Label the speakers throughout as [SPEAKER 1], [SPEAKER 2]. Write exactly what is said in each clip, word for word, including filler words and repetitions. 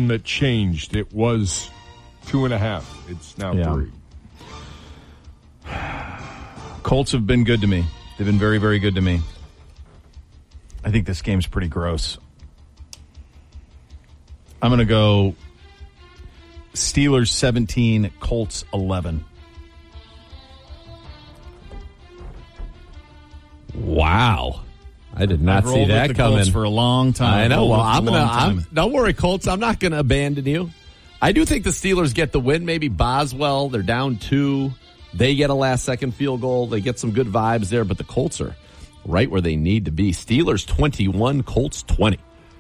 [SPEAKER 1] that changed. It was two and a half. It's now
[SPEAKER 2] yeah.
[SPEAKER 1] three.
[SPEAKER 2] Colts have been good to me. They've been very, very good to me. I think this game's pretty gross. I'm going to go Steelers seventeen, Colts eleven.
[SPEAKER 3] Wow. I did not
[SPEAKER 2] I've
[SPEAKER 3] see that
[SPEAKER 2] with the
[SPEAKER 3] coming
[SPEAKER 2] Colts for a long time.
[SPEAKER 3] I know. Well, I'm
[SPEAKER 2] going
[SPEAKER 3] gonna.
[SPEAKER 2] to.
[SPEAKER 3] Don't worry, Colts. I'm not going to abandon you. I do think the Steelers get the win. Maybe Boswell. They're down two. They get a last-second field goal. They get some good vibes there, but the Colts are right where they need to be. Steelers twenty-one, Colts twenty.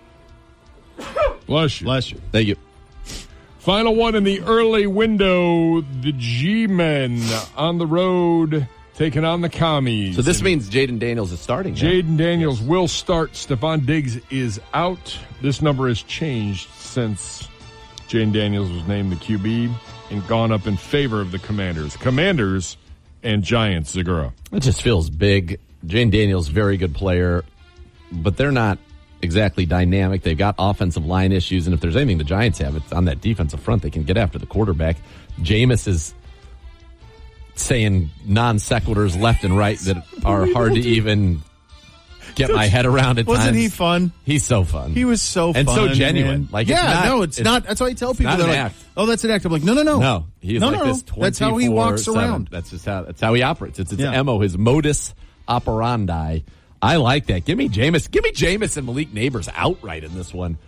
[SPEAKER 1] Bless you.
[SPEAKER 2] Bless you.
[SPEAKER 3] Thank you.
[SPEAKER 1] Final one in the early window. The G-Men on the road taking on the Commies.
[SPEAKER 3] So this means Jaden Daniels is starting.
[SPEAKER 1] Jaden Daniels will start. Stephon Diggs is out. This number has changed since Jaden Daniels was named the Q B and gone up in favor of the Commanders. Commanders and Giants, Zagura.
[SPEAKER 3] It just feels big. Jaden Daniels, very good player, but they're not exactly dynamic. They've got offensive line issues, and if there's anything the Giants have, it's on that defensive front. They can get after the quarterback. Jameis is saying non sequiturs left and right that are hard to even get my head around at
[SPEAKER 2] Wasn't
[SPEAKER 3] times.
[SPEAKER 2] he fun?
[SPEAKER 3] He's so fun.
[SPEAKER 2] He was so
[SPEAKER 3] and
[SPEAKER 2] fun.
[SPEAKER 3] so genuine.
[SPEAKER 2] Man.
[SPEAKER 3] Like,
[SPEAKER 2] yeah,
[SPEAKER 3] it's not,
[SPEAKER 2] no, it's,
[SPEAKER 3] it's
[SPEAKER 2] not. That's why I tell people.
[SPEAKER 3] not
[SPEAKER 2] They're
[SPEAKER 3] an
[SPEAKER 2] like,
[SPEAKER 3] act.
[SPEAKER 2] oh, that's an act. I'm like, no, no, no.
[SPEAKER 3] No, he's
[SPEAKER 2] no,
[SPEAKER 3] like
[SPEAKER 2] no,
[SPEAKER 3] this
[SPEAKER 2] no. That's how he walks
[SPEAKER 3] twenty-four seven.
[SPEAKER 2] around.
[SPEAKER 3] That's just how. That's how he operates. It's his
[SPEAKER 2] Yeah.
[SPEAKER 3] M O, his modus operandi. I like that. Give me Jameis. Give me Jameis and Malik Neighbors outright in this one.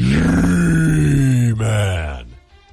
[SPEAKER 3] Man,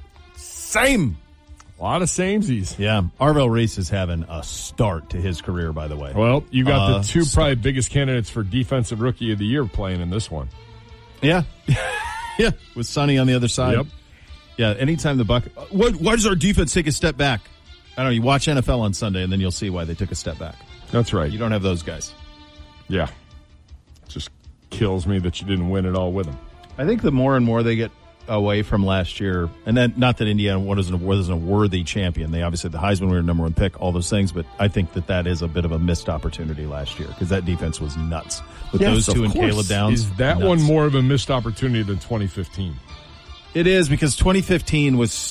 [SPEAKER 2] Same.
[SPEAKER 1] A lot of samesies.
[SPEAKER 2] Yeah, Arvell Reese is having a start to his career, by the way.
[SPEAKER 1] Well, you got
[SPEAKER 2] Uh,
[SPEAKER 1] the two
[SPEAKER 2] start.
[SPEAKER 1] probably biggest candidates for Defensive Rookie of the Year playing in this one.
[SPEAKER 2] Yeah. yeah, with Sonny on the other side.
[SPEAKER 1] Yep.
[SPEAKER 2] Yeah, anytime the Buck... Why, why does our defense take a step back? I don't know, you watch N F L on Sunday, and then you'll see why they took a step back.
[SPEAKER 1] That's right.
[SPEAKER 2] You don't have those guys.
[SPEAKER 1] Yeah. It just kills me that you didn't win it all with them.
[SPEAKER 2] I think the more and more they get away from last year, and then not that Indiana wasn't, wasn't a worthy champion. They obviously had the Heisman, we were number one pick, all those things, but I think that that is a bit of a missed opportunity last year because that defense was nuts. With
[SPEAKER 3] Yes,
[SPEAKER 2] those two
[SPEAKER 3] of
[SPEAKER 2] and
[SPEAKER 3] course.
[SPEAKER 2] Caleb Downs.
[SPEAKER 1] Is that
[SPEAKER 2] nuts.
[SPEAKER 1] one more of a missed opportunity than twenty fifteen?
[SPEAKER 2] It is because twenty fifteen was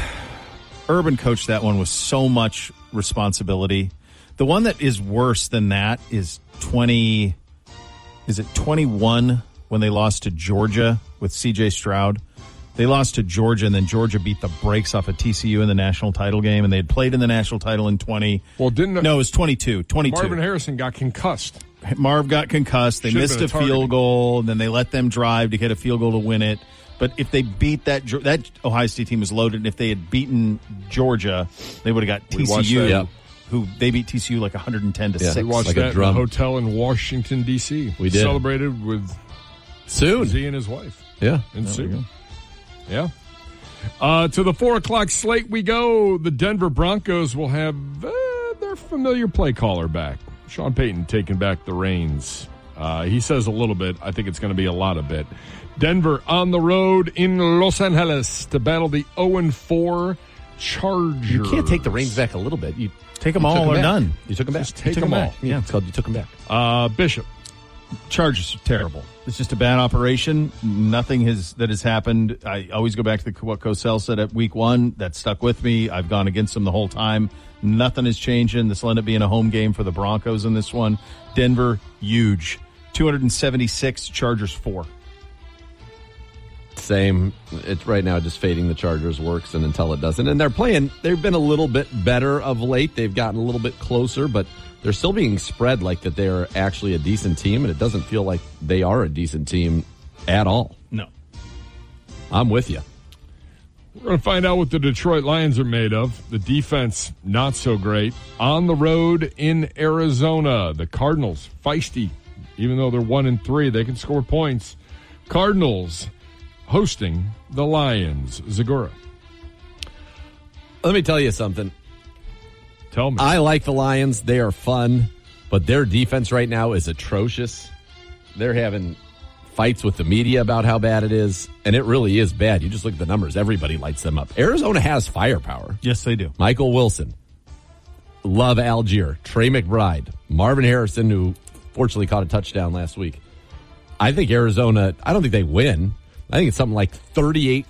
[SPEAKER 2] Urban coached that one with so much responsibility. The one that is worse than that is twenty. Is it twenty-one when they lost to Georgia with C J Stroud? They lost to Georgia, and then Georgia beat the brakes off of T C U in the national title game, and they had played in the national title in twenty.
[SPEAKER 1] Well, didn't
[SPEAKER 2] no, it was twenty-two. twenty-two.
[SPEAKER 1] Marvin Harrison got concussed.
[SPEAKER 2] Marv got concussed. They
[SPEAKER 1] Should've
[SPEAKER 2] missed
[SPEAKER 1] been
[SPEAKER 2] a,
[SPEAKER 1] a target.
[SPEAKER 2] field goal, and then they let them drive to get a field goal to win it. But if they beat that that Ohio State team was loaded, and if they had beaten Georgia, they would have got
[SPEAKER 1] We
[SPEAKER 2] T
[SPEAKER 1] watched
[SPEAKER 2] C U,
[SPEAKER 1] that.
[SPEAKER 3] Yep.
[SPEAKER 2] who they beat T C U like one hundred ten to
[SPEAKER 3] Yeah.
[SPEAKER 2] six.
[SPEAKER 1] We watched
[SPEAKER 3] Like a
[SPEAKER 1] that in a
[SPEAKER 3] drum.
[SPEAKER 1] hotel in Washington, D C
[SPEAKER 3] We did.
[SPEAKER 1] Celebrated with
[SPEAKER 3] Soon.
[SPEAKER 1] Z and his wife.
[SPEAKER 3] Yeah.
[SPEAKER 1] And
[SPEAKER 2] There we
[SPEAKER 1] Sue.
[SPEAKER 2] go.
[SPEAKER 1] Yeah. Uh, to the four o'clock slate we go. The Denver Broncos will have uh, their familiar play caller back. Sean Payton taking back the reins. Uh, he says a little bit. I think it's going to be a lot of bit. Denver on the road in Los Angeles to battle the oh and four Chargers.
[SPEAKER 3] You can't take the reins back a little bit. You
[SPEAKER 2] Take them
[SPEAKER 3] you took
[SPEAKER 2] all
[SPEAKER 3] them
[SPEAKER 2] or
[SPEAKER 3] back.
[SPEAKER 2] none.
[SPEAKER 3] You took them back.
[SPEAKER 1] Just
[SPEAKER 3] You
[SPEAKER 1] take
[SPEAKER 3] took
[SPEAKER 1] them
[SPEAKER 3] back.
[SPEAKER 1] all.
[SPEAKER 3] Yeah, it's called you took them back.
[SPEAKER 1] Uh, Bishop.
[SPEAKER 2] Chargers are terrible. It's just a bad operation. Nothing has that has happened. I always go back to the, what Cosell said at week one. That stuck with me. I've gone against them the whole time. Nothing is changing. This will end up being a home game for the Broncos in this one. Denver, huge. two seventy-six, Chargers four.
[SPEAKER 3] Same. It's right now just fading the Chargers works, and until it doesn't. And they're playing, they've been a little bit better of late. They've gotten a little bit closer, but they're still being spread like that they're actually a decent team, and it doesn't feel like they are a decent team at all.
[SPEAKER 2] No.
[SPEAKER 3] I'm with you.
[SPEAKER 1] We're going to find out what the Detroit Lions are made of. The defense, not so great. On the road in Arizona, the Cardinals, feisty. Even though they're one and three, they can score points. Cardinals hosting the Lions. Zagora,
[SPEAKER 3] Let me tell you something.
[SPEAKER 1] tell me.
[SPEAKER 3] I like the Lions. They are fun, but their defense right now is atrocious. They're having fights with the media about how bad it is, and it really is bad. You just look at the numbers. Everybody lights them up. Arizona has firepower.
[SPEAKER 2] Yes, they do.
[SPEAKER 3] Michael Wilson, Love Algier, Trey McBride, Marvin Harrison, who fortunately caught a touchdown last week. I think Arizona, I don't think they win. I think it's something like thirty-eight